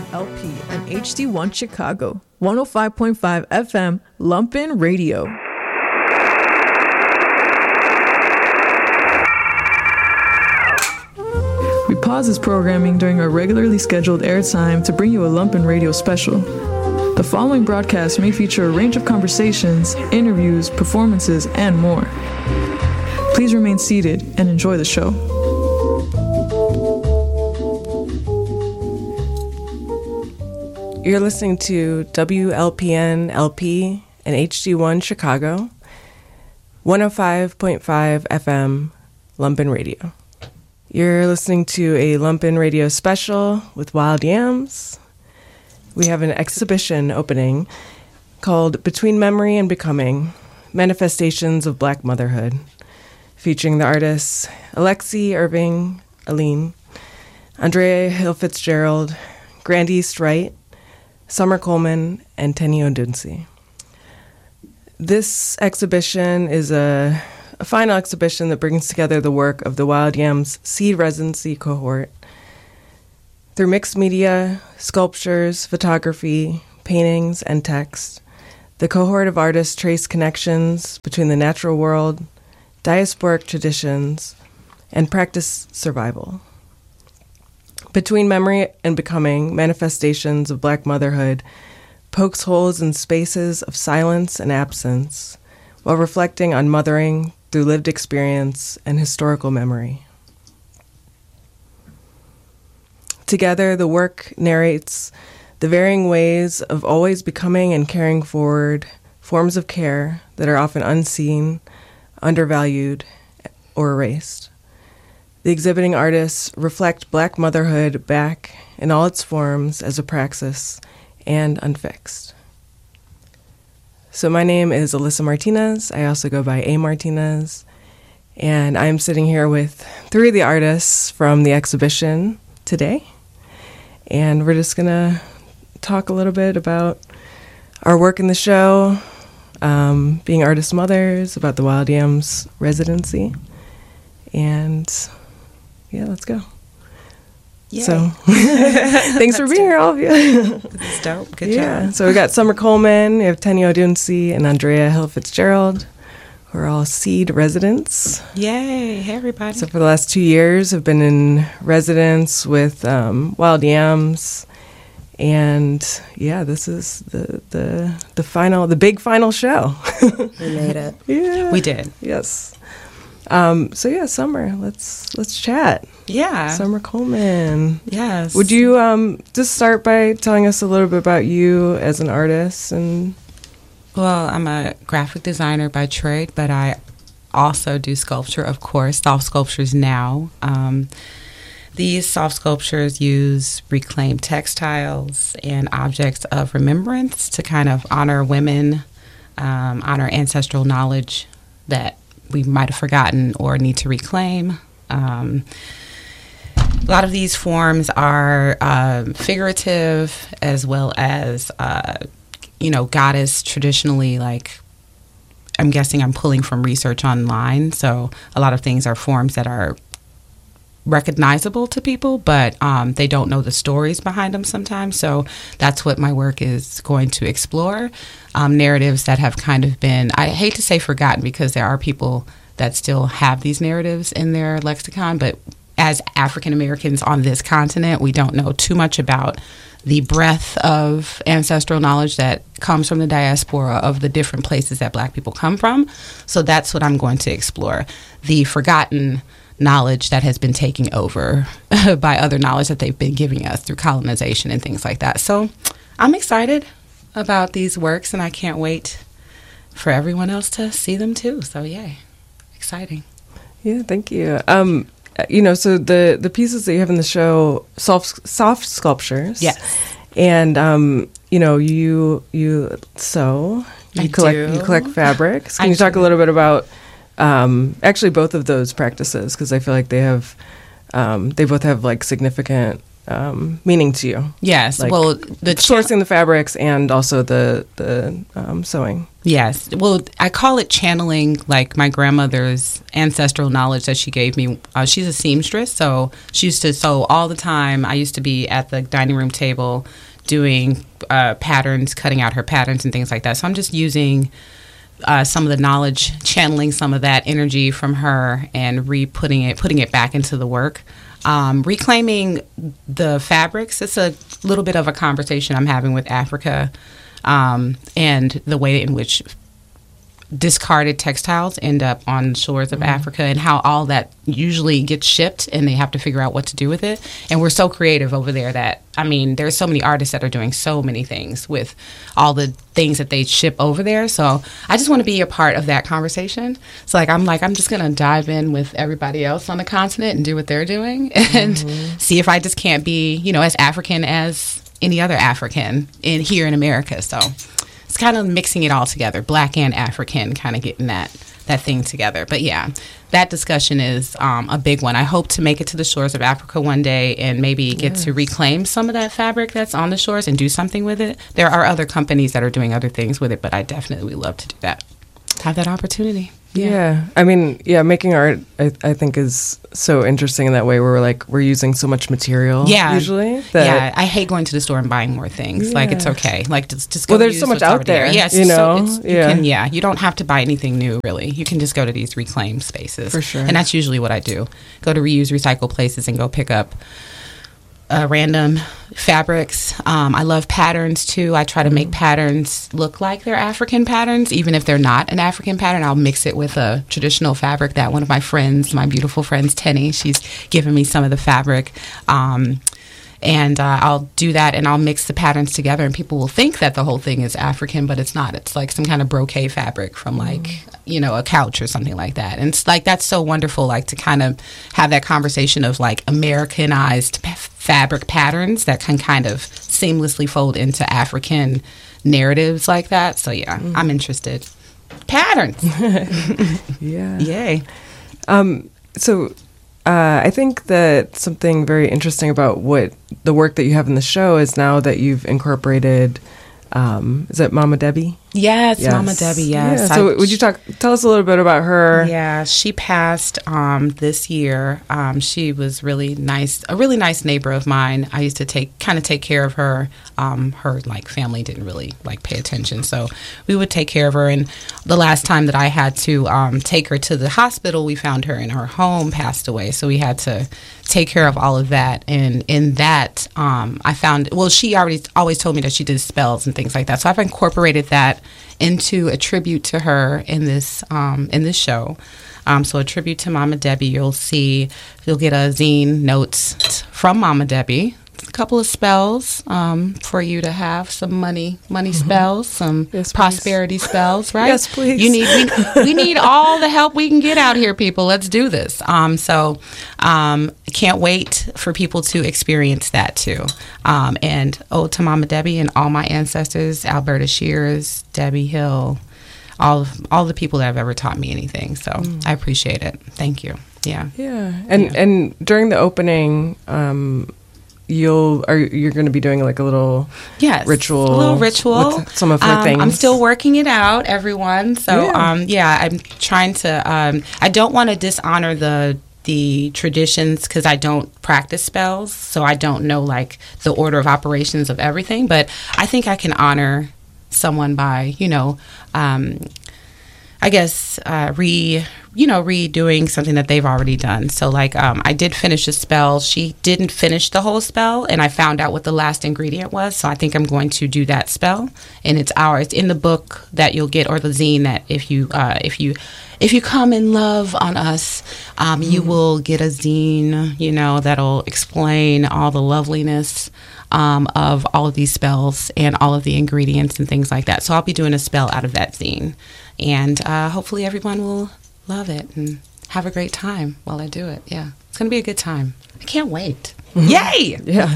WLP and HD1 Chicago, 105.5 FM, Lumpen Radio. We pause this programming during our regularly scheduled airtime to bring you a Lumpen Radio special. The following broadcast may feature a range of conversations, interviews, performances, and more. Please remain seated and enjoy the show. You're listening to WLPN LP and HD1 Chicago, 105.5 FM, Lumpen Radio. You're listening to a Lumpen Radio special with Wild Yams. We have an exhibition opening called Between Memory and Becoming, Manifestations of Black Motherhood, featuring the artists Alexi Irving, Aline, Andrea Hill Fitzgerald, Grand East Wright, Summer Coleman, and Tenny Odunsi. This exhibition is a final exhibition that brings together the work of the Wild Yams Seed Residency cohort. Through mixed media, sculptures, photography, paintings, and text, the cohort of artists trace connections between the natural world, diasporic traditions, and practice survival. Between Memory and Becoming, Manifestations of Black Motherhood pokes holes in spaces of silence and absence while reflecting on mothering through lived experience and historical memory. Together, the work narrates the varying ways of always becoming and carrying forward forms of care that are often unseen, undervalued, or erased. The exhibiting artists reflect Black motherhood back in all its forms as a praxis and unfixed. So my name is Alyssa Martinez. I also go by A. Martinez. And I'm sitting here with three of the artists from the exhibition today. And we're just going to talk a little bit about our work in the show, being artist mothers, about the Wild Yams residency. And yeah, let's go. Yay. So thanks for being here, all of you. This is dope. Good job. So we got Summer Coleman, we have Tenny Odunsi, and Andrea Hill Fitzgerald, who are all Seed residents. Yay. Hey, everybody. So for the last 2 years, I've been in residence with Wild Yams. And yeah, this is the big final show. We made it. Yeah. We did. Yes. So yeah, Summer, let's chat. Yeah. Summer Coleman. Yes. Would you just start by telling us a little bit about you as an artist? And Well, I'm a graphic designer by trade, but I also do sculpture, of course, soft sculptures now. These soft sculptures use reclaimed textiles and objects of remembrance to kind of honor women, honor ancestral knowledge that we might have forgotten or need to reclaim. A lot of these forms are figurative as well as, goddess traditionally, like, I'm guessing I'm pulling from research online. So a lot of things are forms that are recognizable to people, but they don't know the stories behind them sometimes. So that's what my work is going to explore. Narratives that have kind of been, I hate to say forgotten, because there are people that still have these narratives in their lexicon, but as African Americans on this continent, we don't know too much about the breadth of ancestral knowledge that comes from the diaspora of the different places that Black people come from. So that's what I'm going to explore. The forgotten knowledge that has been taking over by other knowledge that they've been giving us through colonization and things like that. So I'm excited about these works, and I can't wait for everyone else to see them too. So yay, exciting. yeah, thank you. So the pieces that you have in the show, soft sculptures. Yes. And you sew. You collect fabrics. Can you talk a little bit about actually both of those practices, because I feel like they both have like significant meaning to you. Yes. Like, well, the sourcing the fabrics and also the sewing. Yes. Well, I call it channeling, like my grandmother's ancestral knowledge that she gave me. She's a seamstress, so she used to sew all the time. I used to be at the dining room table doing patterns, cutting out her patterns and things like that. So I'm just using some of the knowledge, channeling some of that energy from her and putting it back into the work. Reclaiming the fabrics, it's a little bit of a conversation I'm having with Africa, and the way in which discarded textiles end up on the shores of Africa, and how all that usually gets shipped and they have to figure out what to do with it. And we're so creative over there that, I mean, there's so many artists that are doing so many things with all the things that they ship over there. So I just want to be a part of that conversation. So I'm just going to dive in with everybody else on the continent and do what they're doing and see if I just can't be, as African as any other African here in America. So it's kind of mixing it all together, Black and African, kind of getting that thing together. But yeah, that discussion is a big one. I hope to make it to the shores of Africa one day and maybe get to reclaim some of that fabric that's on the shores and do something with it. There are other companies that are doing other things with it, but I definitely would love to do that. Have that opportunity. Yeah. I mean, making art, I think, is so interesting in that way where we're using so much material usually. I hate going to the store and buying more things. Like, it's okay. Like, just go. Well, there's so much out there. Yes, you you don't have to buy anything new, really. You can just go to these reclaimed spaces. For sure. And that's usually what I do. Go to reuse, recycle places and go pick up random fabrics. I love patterns too. I try to make patterns look like they're African patterns, even if they're not an African pattern. I'll mix it with a traditional fabric that one of my friends, my beautiful friends, Tenny, she's given me some of the fabric. And I'll do that and I'll mix the patterns together and people will think that the whole thing is African, but it's not. It's like some kind of brocade fabric from a couch or something like that. And it's that's so wonderful, to kind of have that conversation of Americanized fabric patterns that can kind of seamlessly fold into African narratives like that. So yeah, I'm interested. Patterns. Yeah. Yay. So I think that something very interesting about what the work that you have in the show is now that you've incorporated, is it Mama Debbie? Yes, Mama Debbie, yes. Yeah. So would you tell us a little bit about her? Yeah, she passed this year. She was a really nice neighbor of mine. I used to take care of her. Her family didn't really pay attention, so we would take care of her. And the last time that I had to take her to the hospital, we found her in her home, passed away. So we had to take care of all of that. And in that, I found, she always told me that she did spells and things like that. So I've incorporated that into a tribute to her in this show. So a tribute to Mama Debbie. You'll get a zine, notes from Mama Debbie, a couple of spells for you to have, some money spells, some prosperity spells, right? Yes, please. We need all the help we can get out here, people. Let's do this. Can't wait for people to experience that too. And ode to Mama Debbie and all my ancestors, Alberta Shears, Debbie Hill, all the people that have ever taught me anything. So I appreciate it. Thank you. Yeah. Yeah. And during the opening, you're going to be doing a little ritual. A little ritual with some of her things. I'm still working it out, everyone. So I'm trying to. I don't want to dishonor the traditions because I don't practice spells, so I don't know the order of operations of everything. But I think I can honor someone by I guess redoing something that they've already done. So I did finish a spell. She didn't finish the whole spell, and I found out what the last ingredient was. So I think I'm going to do that spell, and it's in the book that you'll get, or the zine, that if you come in love on us, you will get a zine, that'll explain all the loveliness of all of these spells and all of the ingredients and things like that. So I'll be doing a spell out of that zine. And hopefully everyone will love it and have a great time while I do it. Yeah, it's going to be a good time. I can't wait. Yay! Yeah.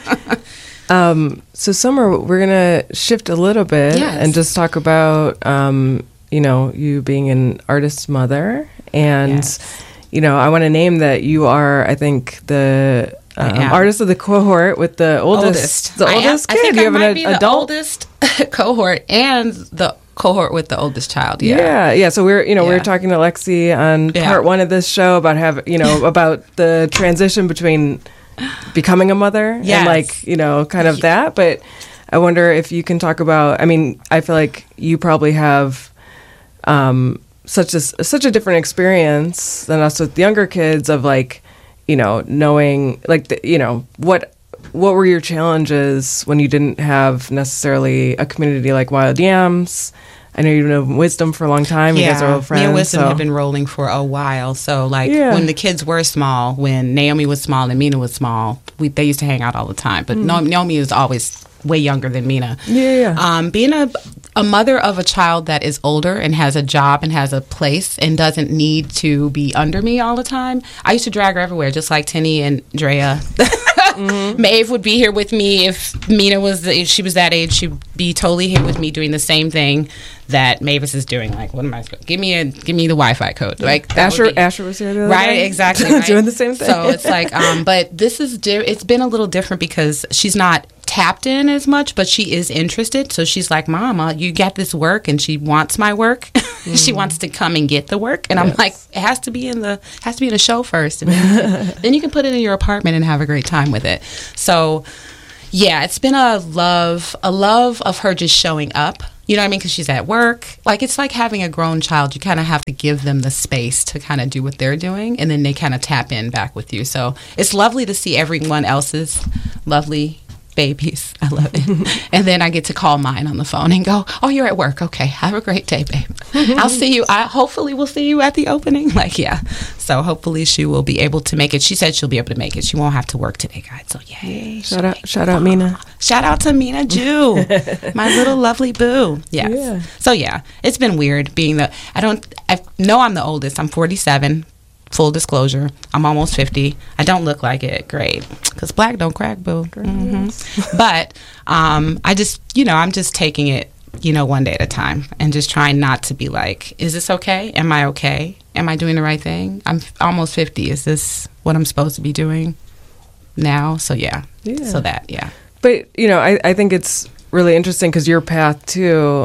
So Summer, we're going to shift a little bit and just talk about, you being an artist mother. And, I want to name that you are, I think, the artist of the cohort with the oldest. The oldest kid. I think you I have might an be adult the oldest cohort and the cohort with the oldest child. Yeah. So we were talking to Lexi on part one of this show about about the transition between becoming a mother and kind of that. But I wonder if you can talk about. I mean, I feel like you probably have such a different experience than us with younger kids of knowing what were your challenges when you didn't have necessarily a community like Wild Yams. I know you've known Wisdom for a long time. You guys are old friends. Me and Wisdom have been rolling for a while. So, when the kids were small, when Naomi was small and Mina was small, they used to hang out all the time. But Naomi was always way younger than Mina. Being a mother of a child that is older and has a job and has a place and doesn't need to be under me all the time, I used to drag her everywhere, just like Tinny and Drea. Maeve would be here with me if if she was that age. She'd be totally here with me doing the same thing that Mavis is doing. Like, what am I supposed to give me the Wi-Fi code? Like Asher was here the other day. Exactly, right? Doing the same thing. So it's like, but this is it's been a little different because she's not tapped in as much, but she is interested. So she's like, Mama, you got this work, and she wants my work. She wants to come and get the work, and I'm like, it has to be in the show first, and then you can put it in your apartment and have a great time with it. So yeah, it's been a love of her just showing up. You know what I mean? Because she's at work. Like, it's like having a grown child. You kind of have to give them the space to kind of do what they're doing, and then they kind of tap in back with you. So it's lovely to see everyone else's lovely babies. I love it. And then I get to call mine on the phone and go, oh, you're at work. Okay, have a great day, babe. I'll see you. Hopefully we'll see you at the opening. So hopefully she will be able to make it. She said she'll be able to make it. She won't have to work today, guys. So yay. Shout out Mina. Shout out to Mina Jew, my little lovely boo. Yes. Yeah. So yeah, it's been weird being I know I'm the oldest. I'm 47. Full disclosure, I'm almost 50. I don't look like it. Great. Because black don't crack, boo. Mm-hmm. But I just, I'm just taking it, one day at a time and just trying not to be like, is this okay? Am I okay? Am I doing the right thing? I'm almost 50. Is this what I'm supposed to be doing now? So, yeah. So that, yeah. But, I think it's really interesting because your path, too,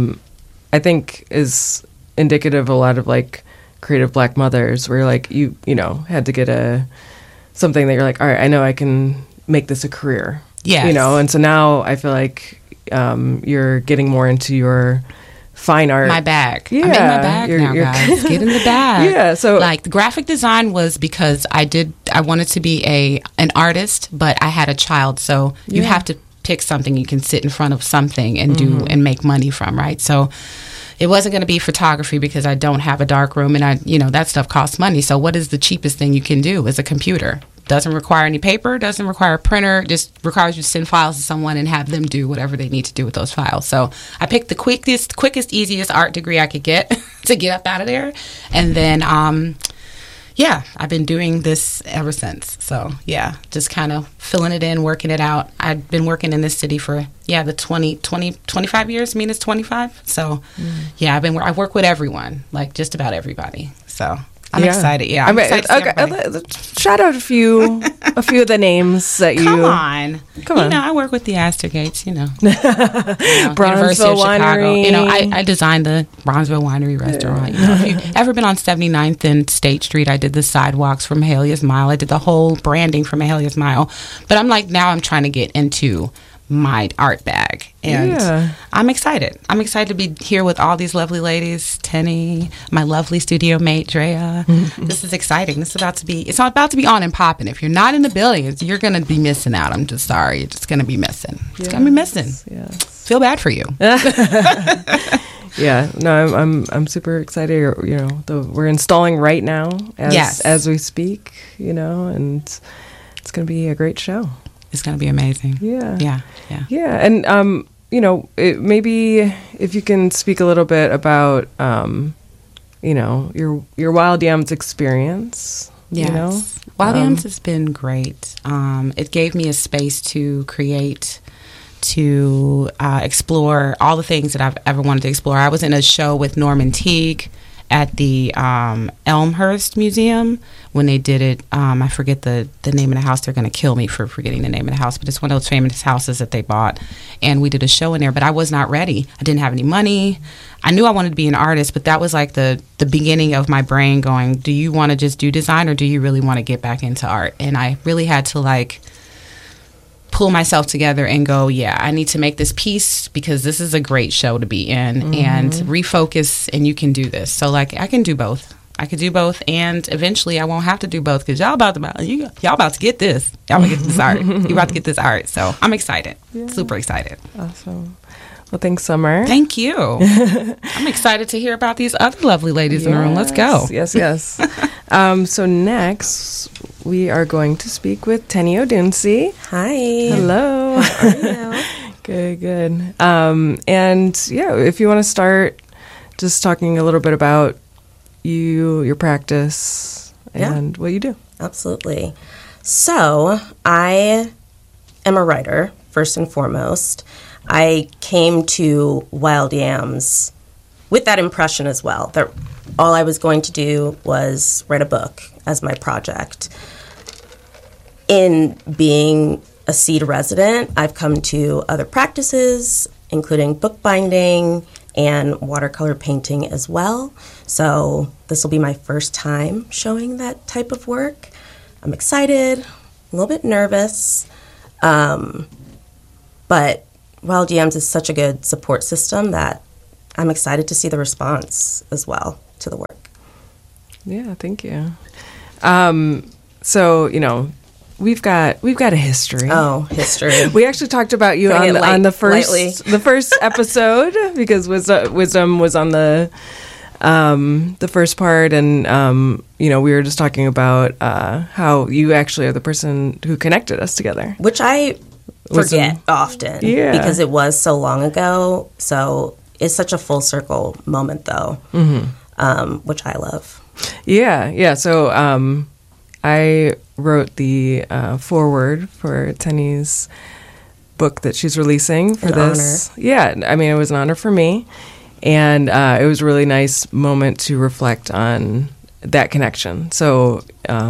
I think is indicative of a lot of, creative black mothers where you had to get something that you're like, all right, I know I can make this a career. Yes. And so now I feel like you're getting more into your fine art. My bag. Yeah. I'm in my bag now, guys. Get in the bag. Yeah. So the graphic design was because I wanted to be an artist, but I had a child. So you have to pick something you can sit in front of something and do and make money from, right? So it wasn't going to be photography because I don't have a dark room and that stuff costs money. So what is the cheapest thing you can do is a computer. Doesn't require any paper, doesn't require a printer, just requires you to send files to someone and have them do whatever they need to do with those files. So I picked the quickest, easiest art degree I could get to get up out of there. And then, I've been doing this ever since. So, just kind of filling it in, working it out. I've been working in this city for, the 25 years. Mina's 25. So, I work with everyone, just about everybody. So, I'm excited. Yeah, I'm excited. Shout out a few of the names that you. Come on. I work with the Astorgates. Bronzeville Winery. I designed the Bronzeville Winery restaurant. If you've ever been on 79th and State Street, I did the sidewalks from Mahalia's Mile. I did the whole branding for Mahalia's Mile. But now I'm trying to get into my art bag, and I'm excited. I'm excited to be here with all these lovely ladies, Tenny, my lovely studio mate Drea. This is exciting. It's about to be on and popping. If you're not in the building, you're gonna be missing out. I'm just sorry. You're just gonna be missing. It's gonna be missing. Yes. Feel bad for you. Yeah, no, I'm super excited. We're installing right now as we speak. And it's gonna be a great show. It's going to be amazing. Yeah. And, maybe if you can speak a little bit about, your Wild Yams experience. Yes. Wild Yams has been great. It gave me a space to create, to explore all the things that I've ever wanted to explore. I was in a show with Norman Teague at the Elmhurst Museum when they did it. I forget the name of the house. They're going to kill me for forgetting the name of the house, but it's one of those famous houses that they bought. And we did a show in there, but I was not ready. I didn't have any money. I knew I wanted to be an artist, but that was like the beginning of my brain going, do you want to just do design or do you really want to get back into art? And I really had to like pull myself together and go, yeah, I need to make this piece because this is a great show to be in and refocus, and you can do this. So like I can do both. I could do both, and eventually I won't have to do both because y'all about to get this. Y'all about to get this art. You about to get this art. So I'm excited. Yeah. Super excited. Awesome. Well, thanks, Summer. Thank you. I'm excited to hear about these other lovely ladies in the room. Let's go. Yes. So next, we are going to speak with Tenny Odunsi. Hi. Hello. How are you? Good. And yeah, if you want to start just talking a little bit about your practice and what you do. Absolutely. So I am a writer, first and foremost. I came to Wild Yams with that impression as well, that all I was going to do was write a book as my project. In being a Seed resident, I've come to other practices, including bookbinding and watercolor painting as well. So this will be my first time showing that type of work. I'm excited, a little bit nervous, but Wild Yams is such a good support system that I'm excited to see the response as well to the work. Yeah, thank you. So, we've got a history. Oh, history. We actually talked about you on the first episode because Wisdom was on the first part, and we were just talking about how you actually are the person who connected us together, which I forget often because it was so long ago. So it's such a full circle moment, though, which I love. Yeah. So I wrote the foreword for Tenny's book that she's releasing for this. Honor. Yeah, I mean, it was an honor for me, and it was a really nice moment to reflect on that connection. So,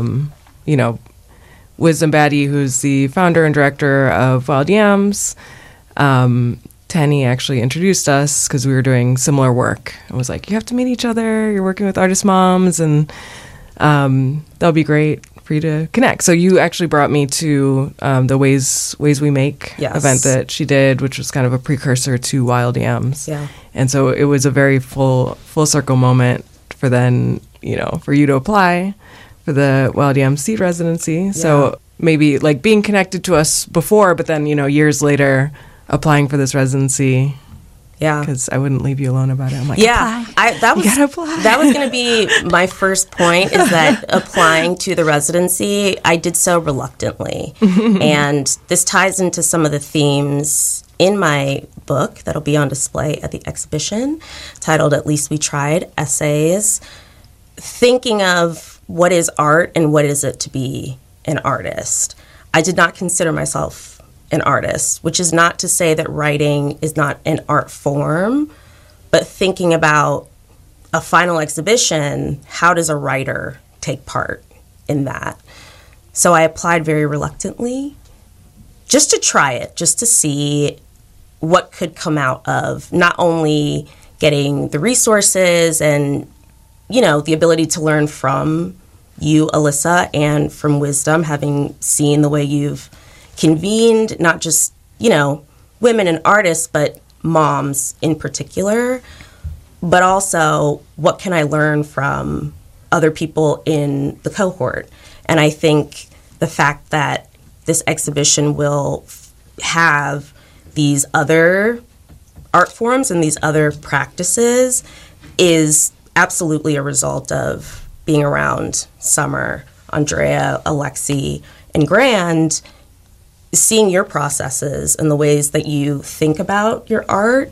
Wisdom Batty, who's the founder and director of Wild Yams, Tenny actually introduced us because we were doing similar work. It was like, you have to meet each other. You're working with artist moms, and that'll be great for you to connect. So you actually brought me to the Ways We Make event that she did, which was kind of a precursor to Wild Yams. Yeah. And so it was a very full circle moment for for you to apply for the Wild Yams Seed residency. Yeah. So maybe like being connected to us before, but then, years later applying for this residency. Yeah. Because I wouldn't leave you alone about it. I'm like, that was going to be my first point, is that applying to the residency, I did so reluctantly. And this ties into some of the themes in my book that'll be on display at the exhibition, titled At Least We Tried, Essays, thinking of what is art and what is it to be an artist. I did not consider myself an artist, which is not to say that writing is not an art form, but thinking about a final exhibition, how does a writer take part in that? So I applied very reluctantly, just to try it, just to see what could come out of not only getting the resources and, the ability to learn from you, Alyssa, and from Wisdom, having seen the way you've convened not just, women and artists, but moms in particular, but also what can I learn from other people in the cohort. And I think the fact that this exhibition will have these other art forms and these other practices is absolutely a result of being around Summer, Andrea, Alexi, and Grand, seeing your processes and the ways that you think about your art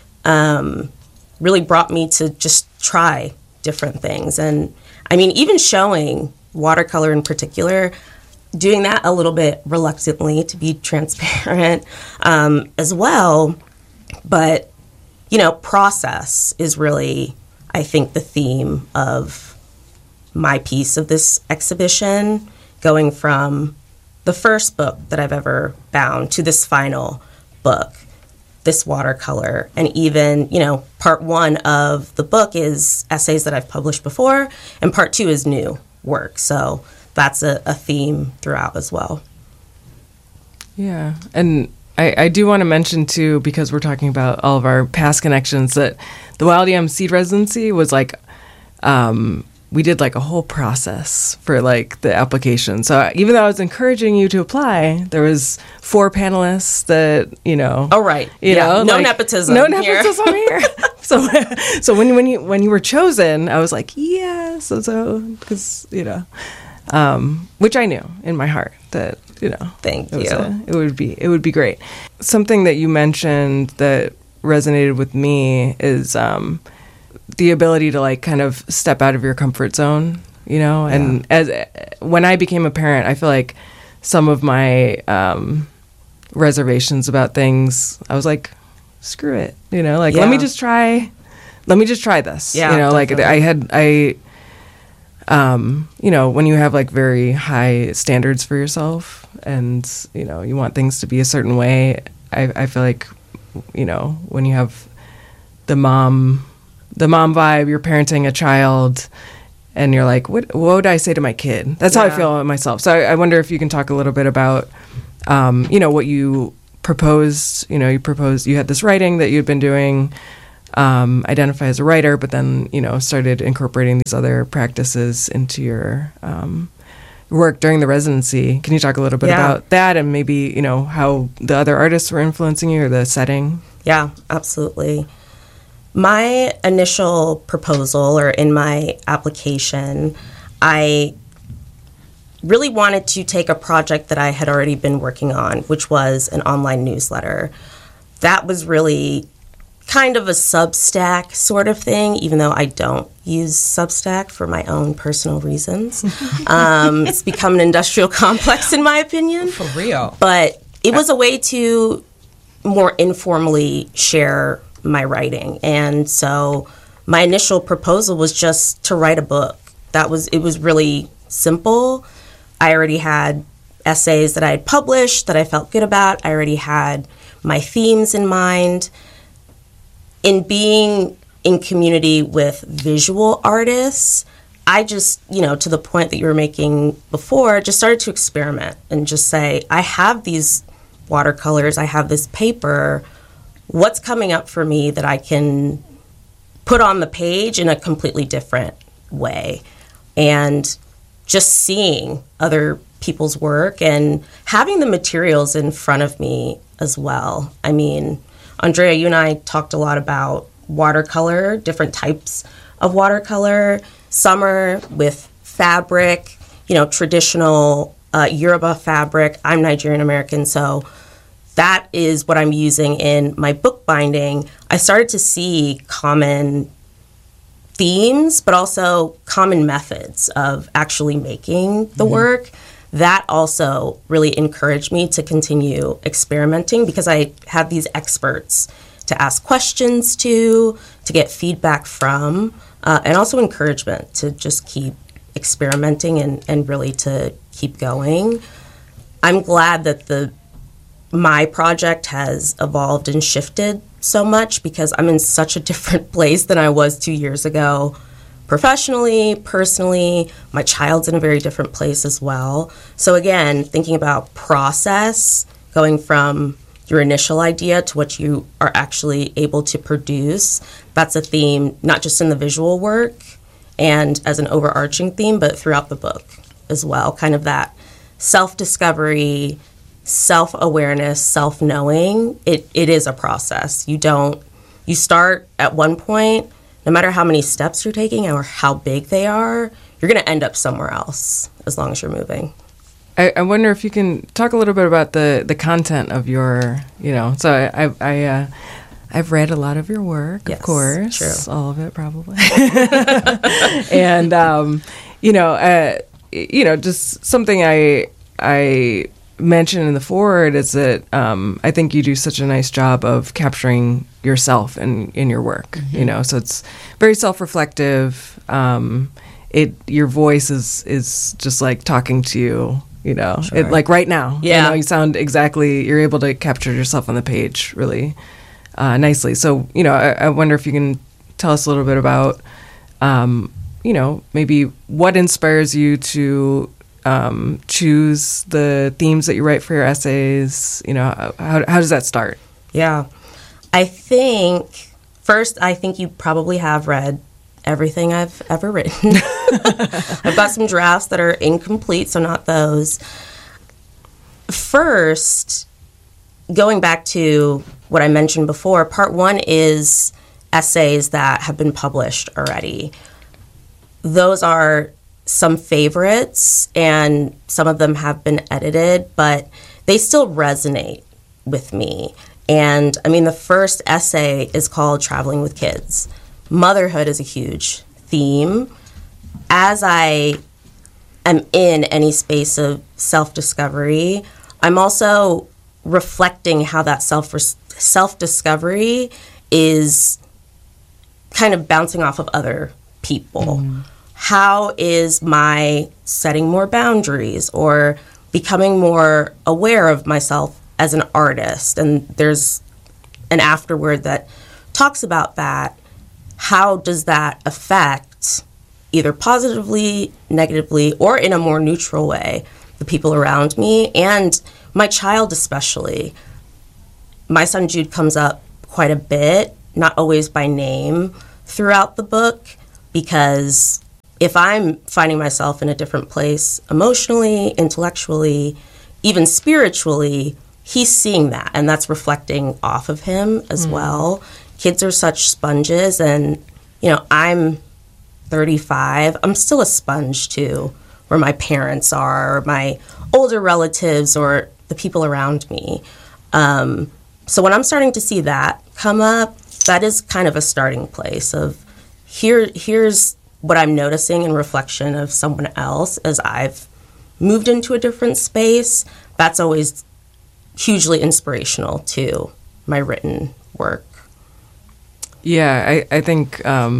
really brought me to just try different things. And I mean, even showing watercolor in particular, doing that a little bit reluctantly, to be transparent, as well. But, process is really, I think, the theme of my piece of this exhibition, going from the first book that I've ever bound to this final book, this watercolor. And even, part one of the book is essays that I've published before, and part two is new work. So that's a theme throughout as well. Yeah. And I do want to mention, too, because we're talking about all of our past connections, that the Wild Yam Seed Residency was like, we did like a whole process for like the application. So even though I was encouraging you to apply, there was 4 panelists that, Oh, right. No nepotism. No nepotism here. So when you were chosen, I was like, yes. So because, which I knew in my heart that, Thank you. It would be great. Something that you mentioned that resonated with me is the ability to like kind of step out of your comfort zone, and when I became a parent, I feel like some of my reservations about things, I was like, screw it, let me just try this. Definitely. When you have like very high standards for yourself and, you want things to be a certain way, I feel like, when you have the mom vibe, you're parenting a child and you're like, what would I say to my kid? That's how I feel about myself. So I wonder if you can talk a little bit about, what you proposed. You had this writing that you'd been doing, identify as a writer, but then, started incorporating these other practices into your work during the residency. Can you talk a little bit about that and maybe, how the other artists were influencing you or the setting? Yeah, absolutely. My initial proposal, or in my application, I really wanted to take a project that I had already been working on, which was an online newsletter. That was really kind of a Substack sort of thing, even though I don't use Substack for my own personal reasons. It's become an industrial complex, in my opinion. For real. But it was a way to more informally share my writing. And so my initial proposal was just to write a book. It was really simple. I already had essays that I had published that I felt good about. I already had my themes in mind. In being in community with visual artists, I just, to the point that you were making before, just started to experiment and just say, I have these watercolors, I have this paper. What's coming up for me that I can put on the page in a completely different way? And just seeing other people's work and having the materials in front of me as well. I mean, Andrea, you and I talked a lot about watercolor, different types of watercolor. Some are with fabric, traditional Yoruba fabric. I'm Nigerian American, so that is what I'm using in my book binding. I started to see common themes, but also common methods of actually making the work. That also really encouraged me to continue experimenting because I had these experts to ask questions to get feedback from, and also encouragement to just keep experimenting and really to keep going. I'm glad that my project has evolved and shifted so much because I'm in such a different place than I was 2 years ago. Professionally, personally, my child's in a very different place as well. So again, thinking about process, going from your initial idea to what you are actually able to produce, that's a theme, not just in the visual work and as an overarching theme, but throughout the book as well. Kind of that self-discovery, self-awareness, self-knowing. It is a process. You start at one point, no matter how many steps you're taking or how big they are, you're going to end up somewhere else as long as you're moving. I wonder if you can talk a little bit about the content of your, so I've read a lot of your work, yes, of course. True. All of it, probably. And, just something I mention in the forward is that I think you do such a nice job of capturing yourself in your work. You know, so it's very self-reflective. Your voice is just like talking to you. You know, Sure. like right now. Yeah. You know, you sound exactly. You're able to capture yourself on the page really nicely. So, you know, I wonder if you can tell us a little bit about, you know, maybe what inspires you to choose the themes that you write for your essays. You know, how does that start? Yeah. I think, first, you probably have read everything I've ever written. I've got some drafts that are incomplete, so not those. First, going back to what I mentioned before, part one is essays that have been published already. Those are some favorites, and some of them have been edited, but they still resonate with me. And I mean, the first essay is called Traveling with Kids. Motherhood is a huge theme. As I am in any space of self-discovery, I'm also reflecting how that self-discovery is kind of bouncing off of other people. How is my setting more boundaries or becoming more aware of myself as an artist? And there's an afterword that talks about that. How does that affect, either positively, negatively, or in a more neutral way, the people around me and my child especially? My son Jude comes up quite a bit, not always by name, throughout the book, because if I'm finding myself in a different place emotionally, intellectually, even spiritually, he's seeing that, and that's reflecting off of him as well. Kids are such sponges, and, you know, I'm 35. I'm still a sponge, too, where my parents are, or my older relatives, or the people around me. So when I'm starting to see that come up, that is kind of a starting place of here's what I'm noticing in reflection of someone else as I've moved into a different space. That's always hugely inspirational to my written work. Yeah, I think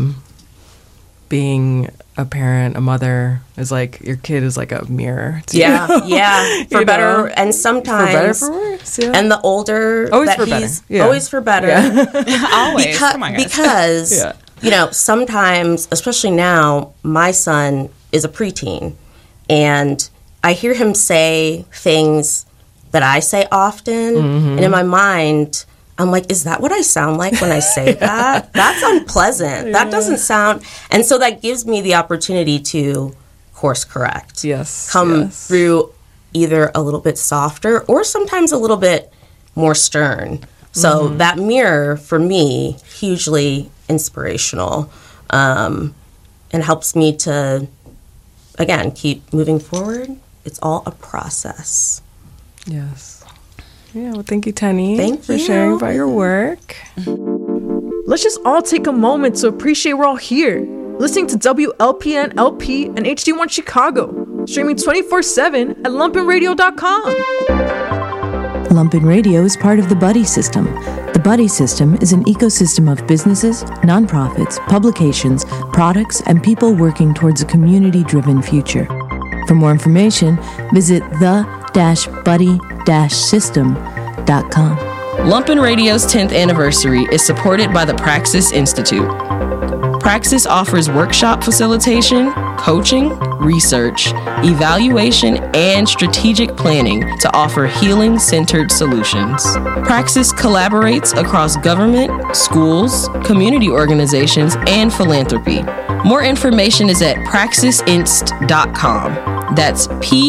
being a parent, a mother, is like your kid is like a mirror to you. Yeah, for better and sometimes for better, for worse. Yeah. And the older always that for he's better. always for better. Yeah. Always. Come on, guys. Because Yeah. you know, sometimes, especially now, my son is a preteen, and I hear him say things that I say often, and in my mind, I'm like, is that what I sound like when I say that? That's unpleasant. That doesn't sound... And so that gives me the opportunity to course correct. Yes. Come through either a little bit softer or sometimes a little bit more stern. So that mirror, for me, hugely inspirational, and helps me to, again, keep moving forward. It's all a process. Yes. Yeah, well, thank you, Tenny, Thank for you. sharing about your work. Let's just all take a moment to appreciate we're all here, listening to WLPN LP and HD1 Chicago, streaming 24/7 at lumpenradio.com. Lumpen Radio is part of the Buddy System. The Buddy System is an ecosystem of businesses, nonprofits, publications, products, and people working towards a community-driven future. For more information, visit the-buddy-system.com. Lumpen Radio's 10th anniversary is supported by the Praxis Institute. Praxis offers workshop facilitation, coaching, research, evaluation, and strategic planning to offer healing-centered solutions. Praxis collaborates across government, schools, community organizations, and philanthropy. More information is at praxisinst.com. That's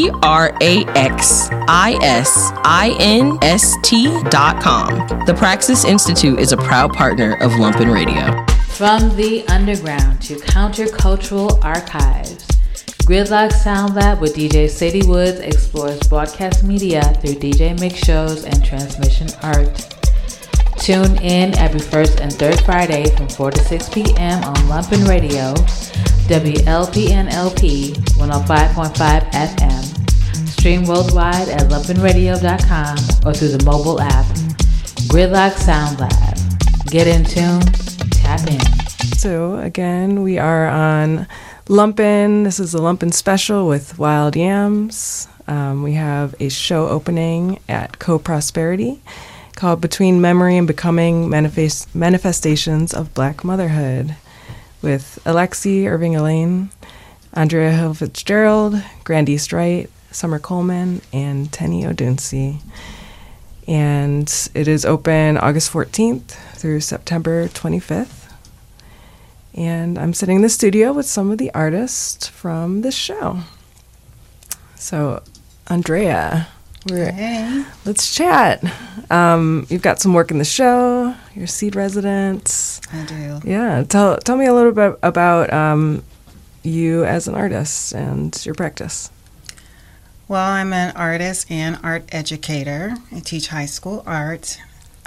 praxisinst.com. The Praxis Institute is a proud partner of Lumpen Radio. From the underground to countercultural archives, Gridlock Sound Lab with DJ Sadie Woods explores broadcast media through DJ mix shows and transmission art. Tune in every first and third Friday from 4 to 6 p.m. on Lumpen Radio, WLPN LP 105.5 FM. Stream worldwide at lumpinradio.com or through the mobile app. Gridlock Sound Lab. Get in tune, tap in. So again, we are on Lumpin'. This is a Lumpin' special with Wild Yams. We have a show opening at Co-Prosperity called Between Memory and Becoming Manifestations of Black Motherhood with Alexi Irving Elaine, Andrea Hill Fitzgerald, Grandise Wright, Summer Coleman, and Tenny Odunsi. And it is open August 14th through September 25th. And I'm sitting in the studio with some of the artists from this show. So, Andrea, let's chat. You've got some work in the show. You're a Seed resident. I do. Yeah. Tell me a little bit about you as an artist and your practice. Well, I'm an artist and art educator. I teach high school art.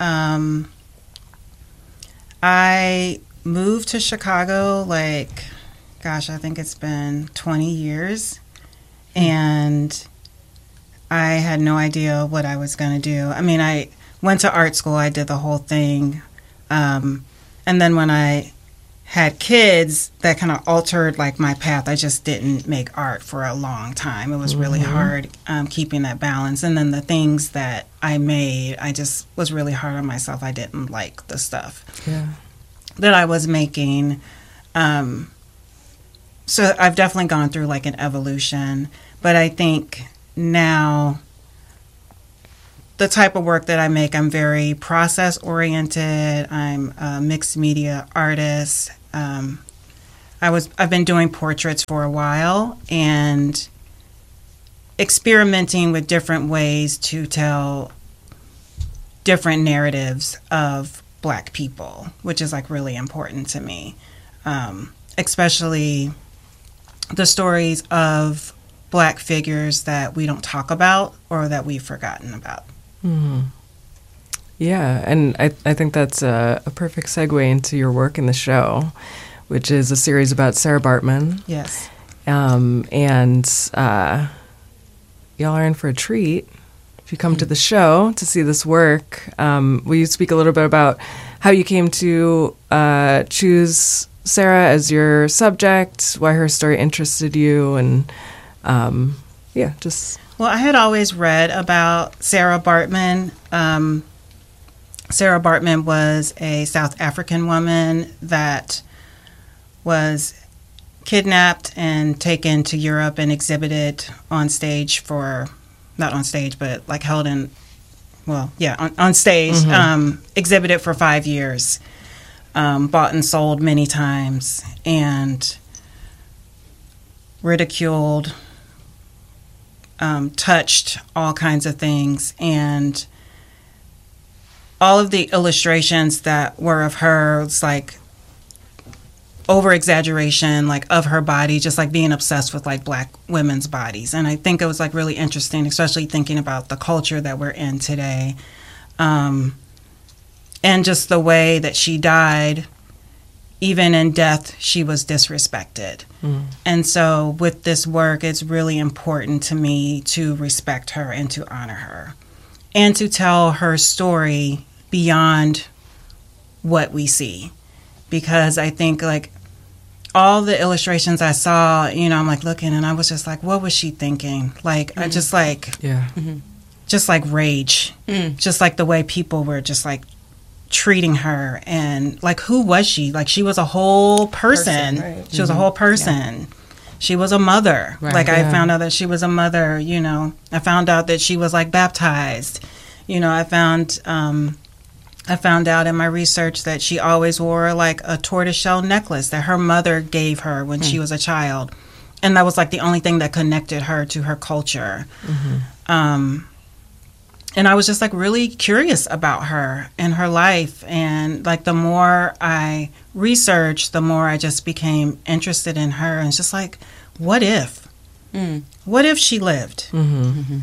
I moved to Chicago I think it's been 20 years. And I had no idea what I was going to do. I mean, I went to art school. I did the whole thing. And then when I had kids, that kind of altered my path. I just didn't make art for a long time. It was really hard keeping that balance. And then the things that I made, I just was really hard on myself. I didn't like the stuff that I was making. So I've definitely gone through an evolution. But I think now the type of work that I make, I'm very process oriented. I'm a mixed media artist. I've been doing portraits for a while and experimenting with different ways to tell different narratives of Black people, which is really important to me, especially the stories of Black figures that we don't talk about or that we've forgotten about. Mm-hmm. Yeah, and I think that's a perfect segue into your work in the show, which is a series about Sarah Baartman. Yes. And y'all are in for a treat if you come to the show to see this work. Will you speak a little bit about how you came to choose Sarah as your subject, why her story interested you, and Well, I had always read about Sarah Baartman. Sarah Baartman was a South African woman that was kidnapped and taken to Europe and exhibited on stage on stage, exhibited for 5 years, bought and sold many times, and ridiculed, touched all kinds of things, and all of the illustrations that were of her was over exaggeration, of her body, just being obsessed with Black women's bodies. And I think it was really interesting, especially thinking about the culture that we're in today, and just the way that she died. Even in death, she was disrespected. And so with this work, it's really important to me to respect her and to honor her and to tell her story beyond what we see. Because I think all the illustrations I saw, I'm looking and I was just what was she thinking? I just just rage, just the way people were just treating her, and who was she? She was a whole person. Right. She was a whole person. Yeah. She was a mother. Right. I found out that she was a mother. I found out that she was baptized. I found out in my research that she always wore a tortoiseshell necklace that her mother gave her when she was a child, and that was the only thing that connected her to her culture. And I was just really curious about her and her life. And the more I researched, the more I just became interested in her. And it's just what if? What if she lived? And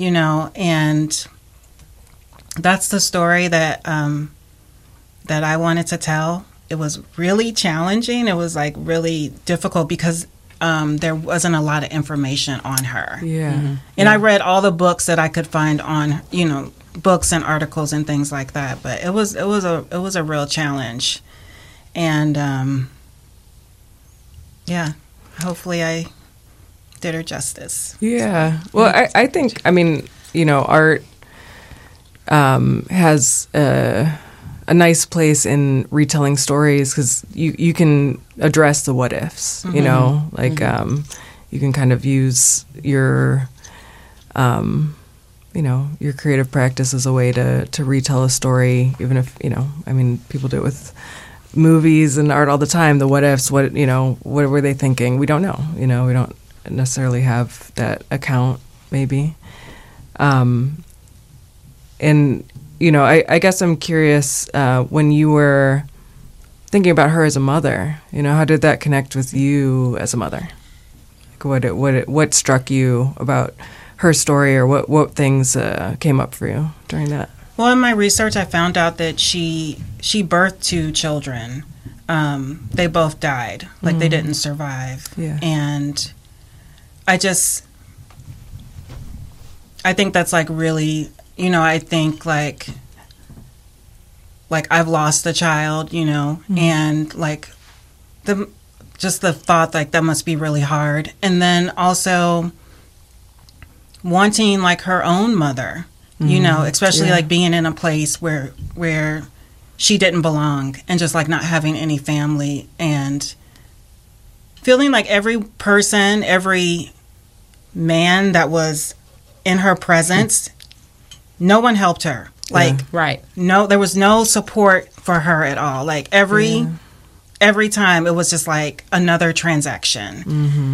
that's the story that I wanted to tell. It was really challenging. It was really difficult because there wasn't a lot of information on her. Yeah. And I read all the books that I could find on, books and articles and things like that. But it was a real challenge. And hopefully I did her justice. Yeah. Well, I think, art has a nice place in retelling stories because you can address the what ifs, you can kind of use your, your creative practice as a way to retell a story, even if, people do it with movies and art all the time. The what ifs, what were they thinking? We don't know, we don't necessarily have that account maybe. And, I guess I'm curious, when you were thinking about her as a mother, how did that connect with you as a mother? Like what struck you about her story, or what things came up for you during that? Well, in my research, I found out that she birthed 2 children. They both died, like they didn't survive. Yeah. And I think that's like really, I think like I've lost a child, and like the thought like that must be really hard. And then also wanting like her own mother, especially like being in a place where she didn't belong, and just like not having any family, and feeling like every person, every man that was in her presence, no one helped her. Like, right. No, there was no support for her at all. Like every time it was just like another transaction.